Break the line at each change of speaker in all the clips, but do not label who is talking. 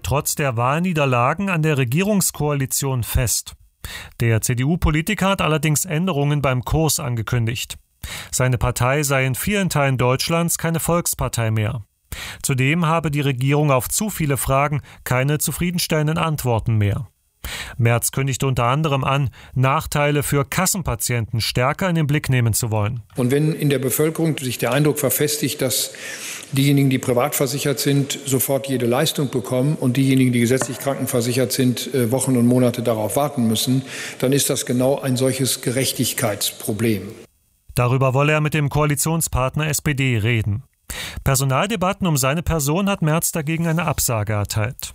trotz der Wahlniederlagen an der Regierungskoalition fest. Der CDU-Politiker hat allerdings Änderungen beim Kurs angekündigt. Seine Partei sei in vielen Teilen Deutschlands keine Volkspartei mehr. Zudem habe die Regierung auf zu viele Fragen keine zufriedenstellenden Antworten mehr. Merz kündigte unter anderem an, Nachteile für Kassenpatienten stärker in den Blick nehmen zu wollen.
Und wenn in der Bevölkerung sich der Eindruck verfestigt, dass diejenigen, die privat versichert sind, sofort jede Leistung bekommen und diejenigen, die gesetzlich krankenversichert sind, Wochen und Monate darauf warten müssen, dann ist das genau ein solches Gerechtigkeitsproblem.
Darüber wolle er mit dem Koalitionspartner SPD reden. Personaldebatten um seine Person hat Merz dagegen eine Absage erteilt.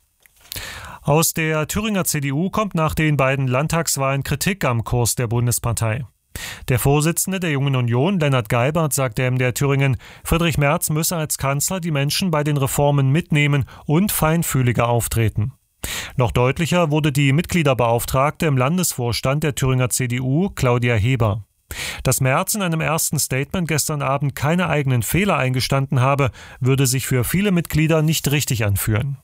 Aus der Thüringer CDU kommt nach den beiden Landtagswahlen Kritik am Kurs der Bundespartei. Der Vorsitzende der Jungen Union, Lennart Geibert, sagte im MDR Thüringen, Friedrich Merz müsse als Kanzler die Menschen bei den Reformen mitnehmen und feinfühliger auftreten. Noch deutlicher wurde die Mitgliederbeauftragte im Landesvorstand der Thüringer CDU, Claudia Heber. Dass Merz in einem ersten Statement gestern Abend keine eigenen Fehler eingestanden habe, würde sich für viele Mitglieder nicht richtig anfühlen.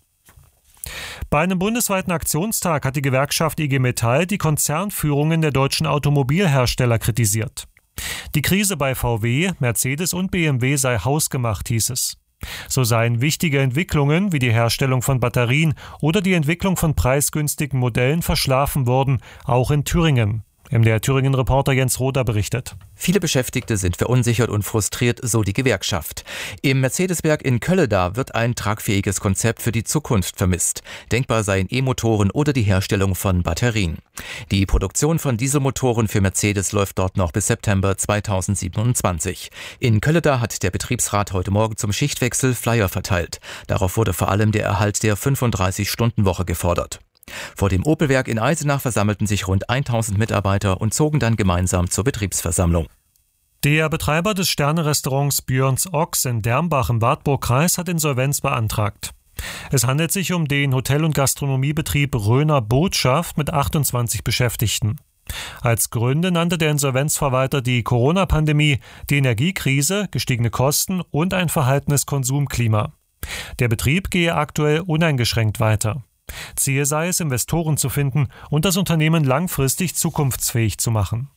Bei einem bundesweiten Aktionstag hat die Gewerkschaft IG Metall die Konzernführungen der deutschen Automobilhersteller kritisiert. Die Krise bei VW, Mercedes und BMW sei hausgemacht, hieß es. So seien wichtige Entwicklungen wie die Herstellung von Batterien oder die Entwicklung von preisgünstigen Modellen verschlafen worden, auch in Thüringen. MDR Thüringen-Reporter Jens Roder berichtet.
Viele Beschäftigte sind verunsichert und frustriert, so die Gewerkschaft. Im Mercedes-Werk in Kölleda wird ein tragfähiges Konzept für die Zukunft vermisst. Denkbar seien E-Motoren oder die Herstellung von Batterien. Die Produktion von Dieselmotoren für Mercedes läuft dort noch bis September 2027. In Kölleda hat der Betriebsrat heute Morgen zum Schichtwechsel Flyer verteilt. Darauf wurde vor allem der Erhalt der 35-Stunden-Woche gefordert. Vor dem Opel-Werk in Eisenach versammelten sich rund 1000 Mitarbeiter und zogen dann gemeinsam zur Betriebsversammlung.
Der Betreiber des Sterne-Restaurants Björns Ochs in Dermbach im Wartburgkreis hat Insolvenz beantragt. Es handelt sich um den Hotel- und Gastronomiebetrieb Röner Botschaft mit 28 Beschäftigten. Als Gründe nannte der Insolvenzverwalter die Corona-Pandemie, die Energiekrise, gestiegene Kosten und ein verhaltenes Konsumklima. Der Betrieb gehe aktuell uneingeschränkt weiter. Ziel sei es, Investoren zu finden und das Unternehmen langfristig zukunftsfähig zu machen.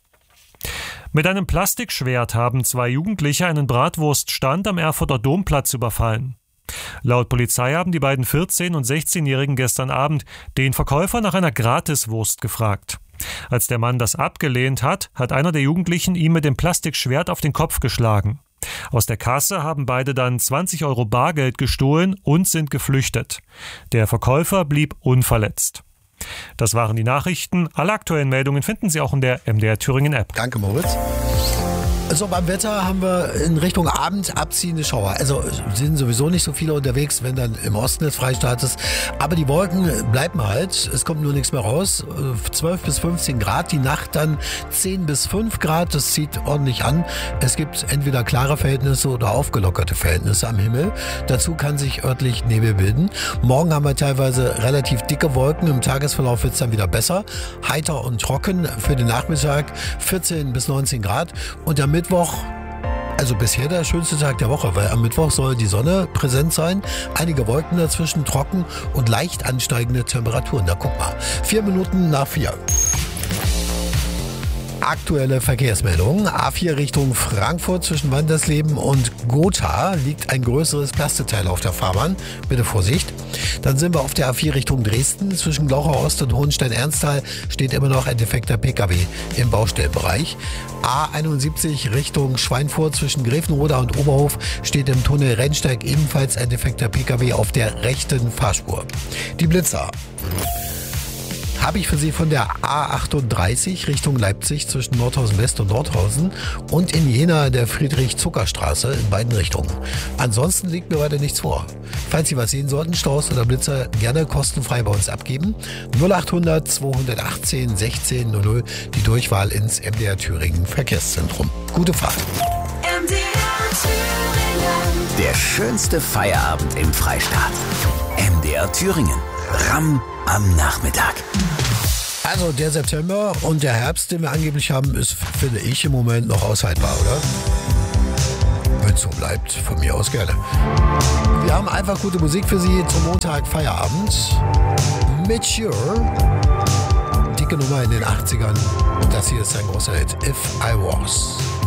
Mit einem Plastikschwert haben 2 Jugendliche einen Bratwurststand am Erfurter Domplatz überfallen. Laut Polizei haben die beiden 14- und 16-Jährigen gestern Abend den Verkäufer nach einer Gratiswurst gefragt. Als der Mann das abgelehnt hat, hat einer der Jugendlichen ihm mit dem Plastikschwert auf den Kopf geschlagen. Aus der Kasse haben beide dann 20 € Bargeld gestohlen und sind geflüchtet. Der Verkäufer blieb unverletzt. Das waren die Nachrichten. Alle aktuellen Meldungen finden Sie auch in der MDR Thüringen App.
Danke, Moritz. Also beim Wetter haben wir in Richtung Abend abziehende Schauer. Also sind sowieso nicht so viele unterwegs, wenn dann im Osten des Freistaates. Aber die Wolken bleiben halt. Es kommt nur nichts mehr raus. 12 bis 15 Grad. Die Nacht dann 10 bis 5 Grad. Das zieht ordentlich an. Es gibt entweder klare Verhältnisse oder aufgelockerte Verhältnisse am Himmel. Dazu kann sich örtlich Nebel bilden. Morgen haben wir teilweise relativ dicke Wolken. Im Tagesverlauf wird es dann wieder besser. Heiter und trocken für den Nachmittag. 14 bis 19 Grad. Und am Mittwoch, also bisher der schönste Tag der Woche, weil am Mittwoch soll die Sonne präsent sein, einige Wolken dazwischen, trocken und leicht ansteigende Temperaturen. Da guck mal, 4 Minuten nach 4. Aktuelle Verkehrsmeldung. A4 Richtung Frankfurt zwischen Wandersleben und Gotha liegt ein größeres Plasteteil auf der Fahrbahn. Bitte Vorsicht. Dann sind wir auf der A4 Richtung Dresden. Zwischen Glauchau Ost und Hohenstein-Ernsthal steht immer noch ein defekter Pkw im Baustellenbereich. A71 Richtung Schweinfurt zwischen Grevenroda und Oberhof steht im Tunnel Rennsteig ebenfalls ein defekter Pkw auf der rechten Fahrspur. Die Blitzer habe ich für Sie von der A38 Richtung Leipzig zwischen Nordhausen West und Nordhausen und in Jena der Friedrich-Zucker-Straße in beiden Richtungen. Ansonsten liegt mir weiter nichts vor. Falls Sie was sehen sollten, Staus oder Blitzer, gerne kostenfrei bei uns abgeben. 0800 218 16 00, die Durchwahl ins MDR Thüringen Verkehrszentrum. Gute Fahrt.
MDR Thüringen.
Der schönste Feierabend im Freistaat. MDR Thüringen. Ramm am Nachmittag.
Also der September und der Herbst, den wir angeblich haben, ist, finde ich, im Moment noch aushaltbar, oder? Wenn es so bleibt, von mir aus gerne. Wir haben einfach gute Musik für Sie zum Montag Feierabend. Mature. Dicke Nummer in den 80ern. Das hier ist ein großer Hit. If I Was.